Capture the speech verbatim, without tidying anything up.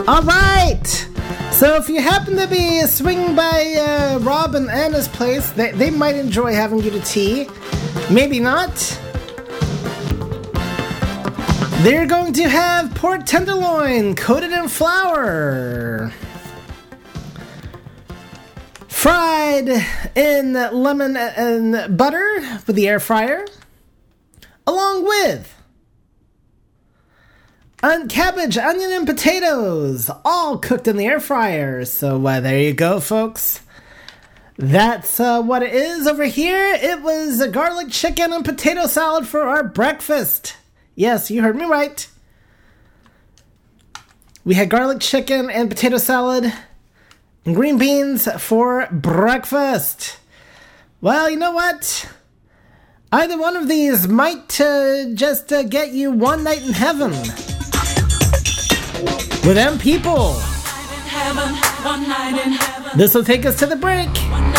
All right. So if you happen to be swinging by uh, Rob and Anna's place, they, they might enjoy having you to tea. Maybe not. They're going to have pork tenderloin coated in flour, fried in lemon and butter with the air fryer, along with on cabbage, onion, and potatoes, all cooked in the air fryer. So uh, there you go, folks. That's uh, what it is over here. It was a garlic chicken and potato salad for our breakfast. Yes, you heard me right. We had garlic chicken and potato salad and green beans for breakfast. Well, you know what? Either one of these might uh, just uh, get you one night in heaven with them people. This will take us to the break.